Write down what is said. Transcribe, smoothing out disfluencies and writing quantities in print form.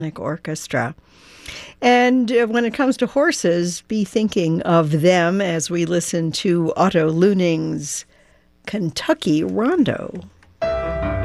Orchestra. And when it comes to horses, be thinking of them as we listen to Otto Looning's Kentucky Rondo.